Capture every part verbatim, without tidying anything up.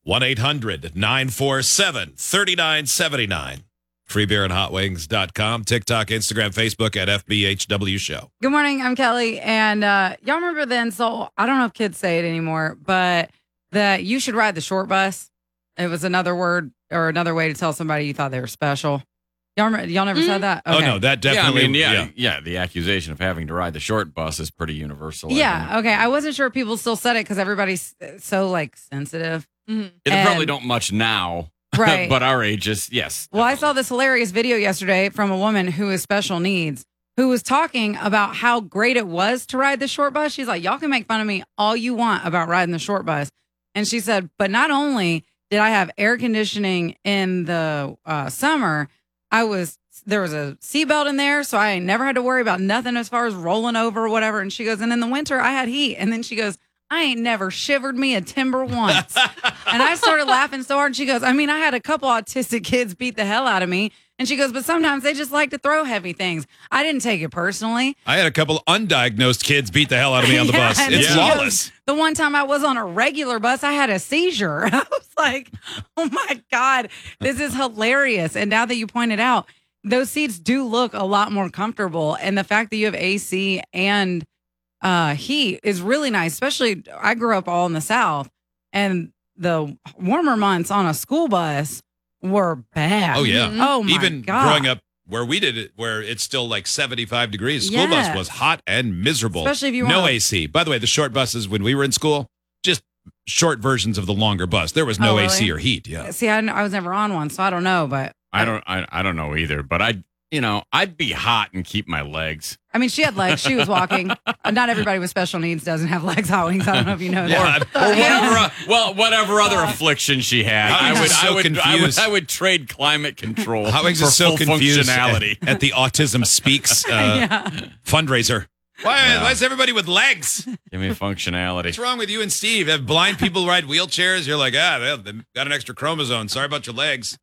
one eight hundred nine four seven three nine seven nine. free beer and hot wings dot com. TikTok, Instagram, Facebook at F B H W Show. Good morning. I'm Kelly. And uh, y'all remember the insult? I don't know if kids say it anymore, but that you should ride the short bus. It was another word or another way to tell somebody you thought they were special. Y'all, remember, y'all never mm-hmm. said that? Okay. Oh, no, that definitely. Yeah, I mean, yeah, yeah. yeah, the accusation of having to ride the short bus is pretty universal. Yeah, okay. I wasn't sure if people still said it because everybody's so, like, sensitive. Mm-hmm. They and, probably don't much now. Right. But our ages, yes. Well, definitely. I saw this hilarious video yesterday from a woman who has special needs who was talking about how great it was to ride the short bus. She's like, y'all can make fun of me all you want about riding the short bus. And she said, but not only did I have air conditioning in the uh, summer, I was there was a seatbelt in there, so I never had to worry about nothing as far as rolling over or whatever. And she goes, and in the winter, I had heat. And then she goes, I ain't never shivered me a timber once. And I started laughing so hard. She goes, I mean, I had a couple autistic kids beat the hell out of me. And she goes, but sometimes they just like to throw heavy things. I didn't take it personally. I had a couple undiagnosed kids beat the hell out of me on the yeah, bus. It's yeah. lawless. Goes, the one time I was on a regular bus, I had a seizure. I was like, oh my God, this is hilarious. And now that you pointed out, those seats do look a lot more comfortable. And the fact that you have A C and uh, heat is really nice, especially I grew up all in the South, and the warmer months on a school bus were bad. Oh, yeah. Mm-hmm. Oh, my Even God. growing up where we did it, where it's still like seventy-five degrees, school yes. bus was hot and miserable. Especially if you No wanna... A C. By the way, the short buses, when we were in school, just short versions of the longer bus. There was no oh, really? A C or heat. Yeah. See, I, I was never on one, so I don't know, but... I don't I, I don't know either, but I, you know, I'd be hot and keep my legs. I mean, she had legs. She was walking. Not everybody with special needs doesn't have legs. Hot wings. I don't know if you know yeah, that. Or whatever, uh, well, whatever other affliction she had. I would, so I, would I would, I would trade climate control Hot Wings for is so full confused functionality. At, at the Autism Speaks uh, yeah. fundraiser. Why, Yeah. why is everybody with legs? Give me functionality. What's wrong with you and Steve? Have blind people ride wheelchairs? You're like, ah, they they got an extra chromosome. Sorry about your legs.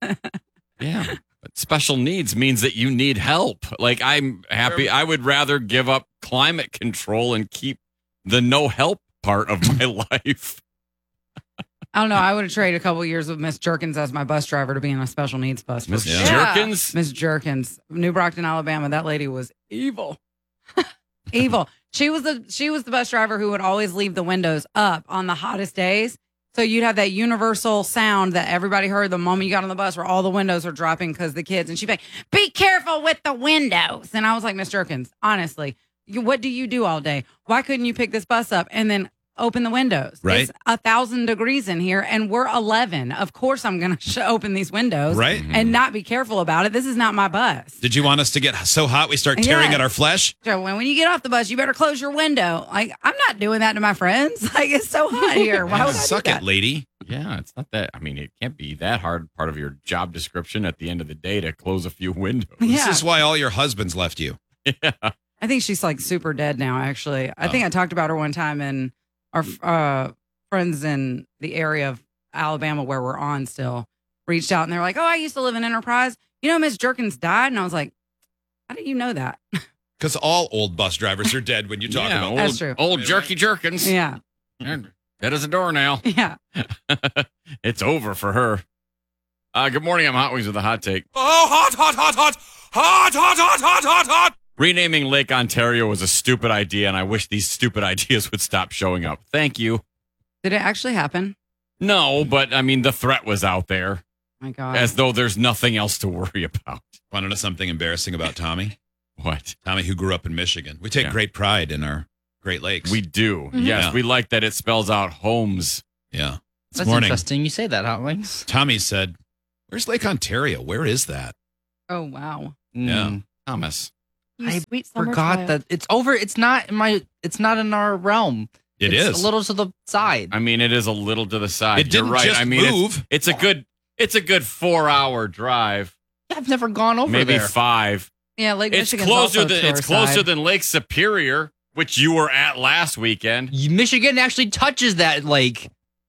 Yeah. But special needs means that you need help. Like, I'm happy. I would rather give up climate control and keep the no help part of my life. I don't know. I would have traded a couple years with Miss Jerkins as my bus driver to be in a special needs bus. Miss sure. Jerkins? Miss Jerkins, New Brockton, Alabama. That lady was evil. evil. She was the she was the bus driver who would always leave the windows up on the hottest days. So you'd have that universal sound that everybody heard the moment you got on the bus where all the windows are dropping because the kids. And she'd be like, be careful with the windows. And I was like, Miss Jerkins, honestly, you, what do you do all day? Why couldn't you pick this bus up and then open the windows? Right. It's a thousand degrees in here and we're eleven. Of course I'm going to sh- open these windows. Right. And not be careful about it. This is not my bus. Did you want us to get so hot we start tearing Yeah. at our flesh? So when, when you get off the bus, you better close your window. Like, I'm not doing that to my friends. Like, it's so hot here. Why would I Suck do it, that? lady. Yeah, it's not that. I mean, it can't be that hard part of your job description at the end of the day to close a few windows. Yeah. This is why all your husbands left you. Yeah. I think she's like super dead now, actually. I Oh. think I talked about her one time, and our uh, friends in the area of Alabama where we're on still reached out and they're like, oh, I used to live in Enterprise. You know, Miss Jerkins died. And I was like, how do you know that? Because all old bus drivers are dead when you talk Yeah, about old, That's true. Old jerky jerkins. Yeah. Dead as a doornail. Yeah. It's over for her. Uh, good morning. I'm Hot Wings with a hot take. Oh, hot, hot, hot, hot, hot, hot, hot, hot, hot, hot. Renaming Lake Ontario was a stupid idea, and I wish these stupid ideas would stop showing up. Thank you. Did it actually happen? No, but I mean, the threat was out there, Oh my God. as though there's nothing else to worry about. Want to know something embarrassing about Tommy? What? Tommy, who grew up in Michigan. We take Yeah. great pride in our Great Lakes. We do. Mhm. Yes, Yeah. we like that it spells out homes. yeah. This That's morning, interesting. You say that, Hot Wings. Tommy said, where's Lake Ontario? Where is that? Oh, wow. Yeah. Mm. Thomas. I sweet summer Forgot child. that it's over. It's not in my. It's not in our realm. It it's is. a little to the side. I mean, it is a little to the side. It You're didn't right. just I mean, it's- move. It's, a good. It's a good four-hour drive, I've never gone over maybe there. five. Yeah, Lake It's Michigan's closer also than to it's our closer side. than Lake Superior, which you were at last weekend. Michigan actually touches that lake.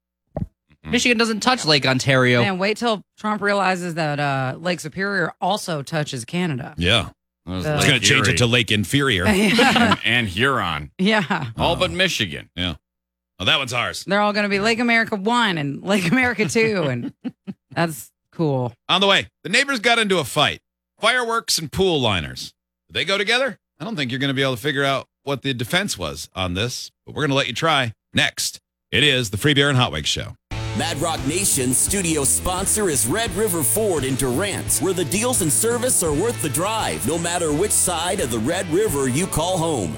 Mhm. Michigan doesn't touch Lake Ontario. Man, wait till Trump realizes that uh, Lake Superior also touches Canada. Yeah. It was Uh, It's Lake going to change Erie it to Lake Inferior. yeah. and, and Huron, Yeah. all but Michigan. Oh, that one's ours. They're all going to be Lake America one and Lake America two. And that's cool. On the way, the neighbors got into a fight. Fireworks and pool liners. Did they go together? I don't think you're going to be able to figure out what the defense was on this, but we're going to let you try. Next, it is the Free Beer and Hot Wings Show. Mad Rock Nation's studio sponsor is Red River Ford in Durant, where the deals and service are worth the drive, no matter which side of the Red River you call home.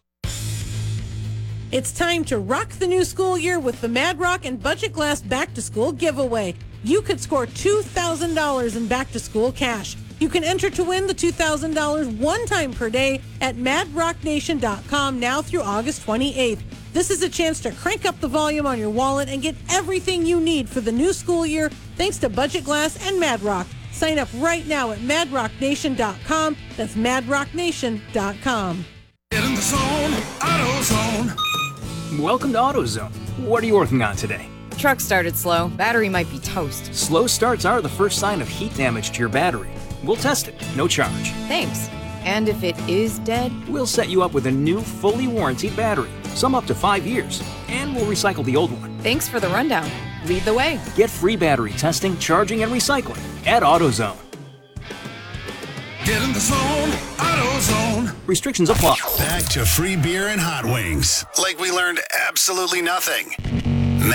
It's time to rock the new school year with the Mad Rock and Budget Glass Back to School giveaway. You could score two thousand dollars in back to school cash. You can enter to win the two thousand dollars one time per day at mad rock nation dot com now through August twenty-eighth. This is a chance to crank up the volume on your wallet and get everything you need for the new school year thanks to Budget Glass and Mad Rock. Sign up right now at mad rock nation dot com. That's mad rock nation dot com. Get in the zone, AutoZone. Welcome to AutoZone. What are you working on today? Truck started slow. Battery might be toast. Slow starts are the first sign of heat damage to your battery. We'll test it, no charge. Thanks. And if it is dead? We'll set you up with a new, fully warranted battery, some up to five years, and we'll recycle the old one. Thanks for the rundown. Lead the way. Get free battery testing, charging, and recycling at AutoZone. Get in the zone, AutoZone. Restrictions apply. Back to Free Beer and Hot Wings. Like we learned absolutely nothing.